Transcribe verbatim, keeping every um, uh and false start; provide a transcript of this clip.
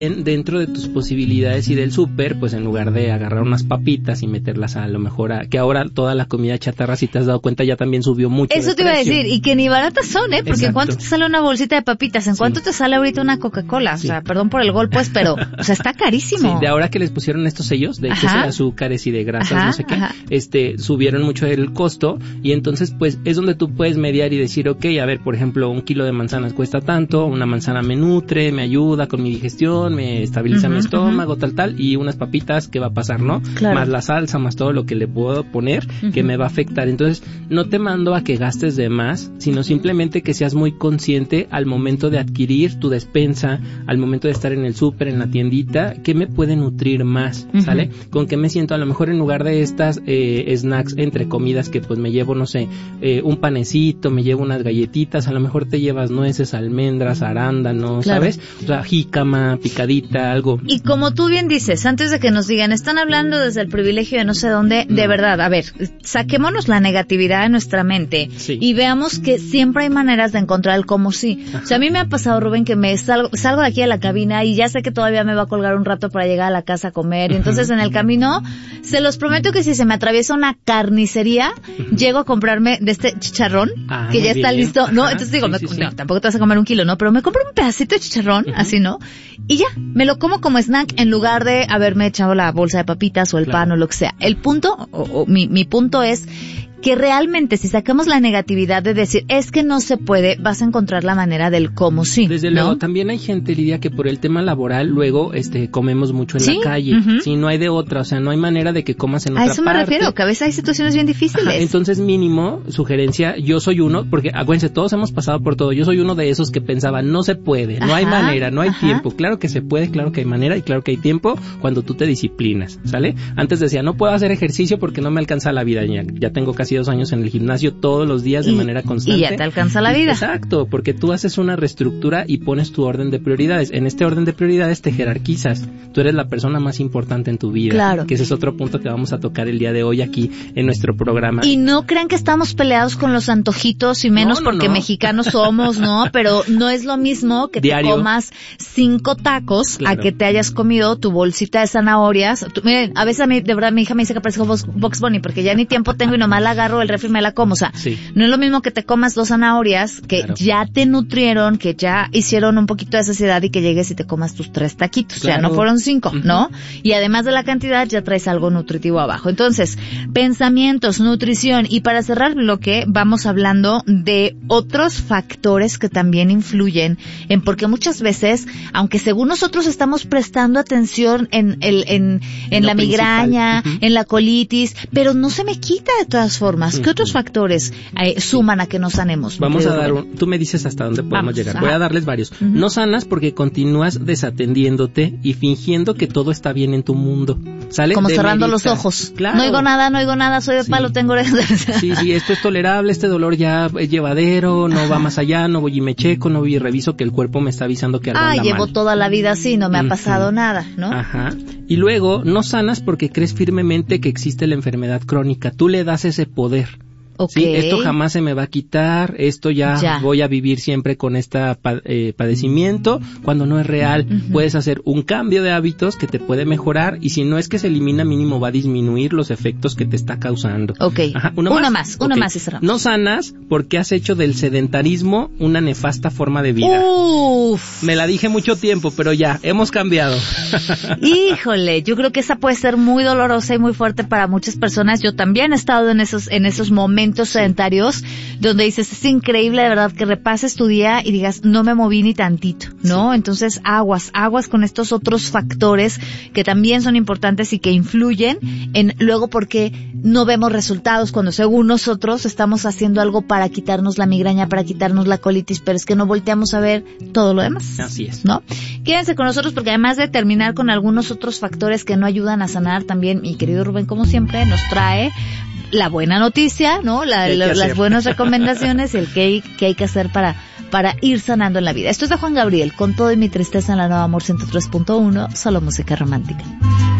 dentro de tus posibilidades y del súper, pues en lugar de agarrar unas papitas y meterlas a lo mejor a, que ahora toda la comida chatarra, si te has dado cuenta, ya también subió mucho. Eso te iba a decir, y que ni baratas son, ¿eh? Porque Exacto. ¿en cuánto te sale una bolsita de papitas? ¿En sí. cuánto te sale ahorita una Coca-Cola? Sí. O sea, perdón por el gol, pues, pero, o sea, está carísimo. Sí, de ahora que les pusieron estos sellos de exceso de azúcares y de grasas, ajá, no sé qué, ajá. este, subieron mucho el costo, y entonces, pues, es donde tú puedes mediar y decir, ok, a ver, por ejemplo, un kilo de manzanas cuesta tanto, una manzana me nutre, me ayuda con mi digestión, me estabiliza uh-huh, mi estómago, uh-huh. tal, tal, y unas papitas, ¿qué va a pasar, no? Claro. Más la salsa, más todo lo que le puedo poner, uh-huh. que me va a afectar. Entonces, no te mando a que gastes de más, sino simplemente que seas muy consciente al momento de adquirir tu despensa, al momento de estar en el súper, en la tiendita, ¿qué me puede nutrir más? Uh-huh. ¿Sale? ¿Con qué me siento? A lo mejor en lugar de estas eh, snacks entre comidas que pues me llevo, no sé, eh, un panecito, me llevo unas galletitas, a lo mejor te llevas nueces, almendras, arándanos, claro. ¿sabes? O sea, jícama, picadita, algo. Y como tú bien dices, antes de que nos digan, están hablando desde el privilegio de no sé dónde, no. de verdad, a ver, saquémonos la negatividad de nuestra mente sí. y veamos que siempre hay maneras de encontrar el cómo sí. Ajá. O sea, a mí me ha pasado, Rubén, que me salgo, salgo de aquí a la cabina y ya sé que todavía me va a colgar un rato para llegar a la casa a comer, y entonces uh-huh. en el camino, se los prometo que si se me atraviesa una carnicería, uh-huh. llego a comprarme de este chicharrón, ah, que ya está bien. listo, ¿no? Ajá. Entonces digo, sí, me, sí, sí. no, tampoco te vas a comer un kilo, ¿no? Pero me compro un pedacito de chicharrón, uh-huh. así, ¿no? Y ya, me lo como como snack en lugar de haberme echado la bolsa de papitas o el claro. pan o lo que sea. El punto, o, o mi, mi punto es que realmente si sacamos la negatividad de decir, es que no se puede, vas a encontrar la manera del cómo sí. Desde ¿no? luego, también hay gente, Lidia, que por el tema laboral luego este comemos mucho en ¿Sí? la calle. Uh-huh. Sí, no hay de otra, o sea, no hay manera de que comas en a otra eso parte. me refiero, que a veces hay situaciones bien difíciles. Ajá, entonces mínimo, sugerencia, yo soy uno, porque acuérdense, todos hemos pasado por todo, yo soy uno de esos que pensaba, no se puede, no ajá, hay manera, no hay ajá. tiempo. Claro que se puede, claro que hay manera y claro que hay tiempo cuando tú te disciplinas, ¿sale? Antes decía, no puedo hacer ejercicio porque no me alcanza la vida, ya, ya tengo casi dos años en el gimnasio todos los días de y, manera constante. Y ya te alcanza la vida. Exacto, porque tú haces una reestructura y pones tu orden de prioridades. En este orden de prioridades te jerarquizas. Tú eres la persona más importante en tu vida. Claro. Que ese es otro punto que vamos a tocar el día de hoy aquí en nuestro programa. Y no crean que estamos peleados con los antojitos y menos no, no, porque no. mexicanos somos, ¿no? Pero no es lo mismo que Diario. te comas cinco tacos claro. a que te hayas comido tu bolsita de zanahorias. Tú, miren, a veces a mí, de verdad, mi hija me dice que parezco Box Bunny porque ya ni tiempo tengo y nomás la agarro el refri y me la como. O sea, sí. no es lo mismo que te comas dos zanahorias que claro. ya te nutrieron, que ya hicieron un poquito de saciedad y que llegues y te comas tus tres taquitos. Claro. O sea, no fueron cinco, uh-huh. ¿no? Y además de la cantidad, ya traes algo nutritivo abajo. Entonces, pensamientos, nutrición. Y para cerrar el bloque, vamos hablando de otros factores que también influyen en, porque muchas veces, aunque según nosotros estamos prestando atención en el, en, en la migraña, uh-huh. en la colitis, pero no se me quita de todas formas. ¿Qué uh-huh. otros factores eh, suman a que no sanemos? Vamos a dar un, tú me dices hasta dónde podemos Vamos, llegar. Ajá. Voy a darles varios. Uh-huh. No sanas porque continúas desatendiéndote y fingiendo que todo está bien en tu mundo. ¿Sale? Como Demerita. cerrando los ojos. Claro. No oigo nada, no oigo nada, soy de sí. palo, tengo orejas. Sí, sí, esto es tolerable, este dolor ya es llevadero, no va más allá, no voy y me checo, no voy y reviso que el cuerpo me está avisando que algo ah, anda llevo mal. toda la vida así, no me ha pasado uh-huh. nada, ¿no? Ajá. Y luego, no sanas porque crees firmemente que existe la enfermedad crónica. Tú le das ese poder. Okay. Sí, esto jamás se me va a quitar, esto ya, ya. voy a vivir siempre con este eh, padecimiento, cuando no es real. Uh-huh. Puedes hacer un cambio de hábitos que te puede mejorar y si no es que se elimina mínimo va a disminuir los efectos que te está causando. Ok, Ajá, ¿uno una más, más, una okay. más y cerramos. No sanas porque has hecho del sedentarismo una nefasta forma de vida. Uf. Me la dije mucho tiempo, pero ya, hemos cambiado. Híjole, yo creo que esa puede ser muy dolorosa y muy fuerte para muchas personas. Yo también he estado en esos, en esos momentos sedentarios donde dices, es increíble de verdad que repases tu día y digas, no me moví ni tantito, ¿no? Sí. Entonces, aguas, aguas con estos otros factores que también son importantes y que influyen en luego porque no vemos resultados cuando según nosotros estamos haciendo algo para quitarnos la migraña, para quitarnos la colitis, pero es que no volteamos a ver todo lo demás. Así es. ¿No? Quédense con nosotros porque además de terminar con algunos otros factores que no ayudan a sanar, también mi querido Rubén, como siempre, nos trae la buena noticia, ¿no? La, la, las buenas recomendaciones y el que hay, que hay que hacer para, para ir sanando en la vida. Esto es de Juan Gabriel, con todo y mi tristeza en la Nueva Amor ciento tres punto uno, solo música romántica.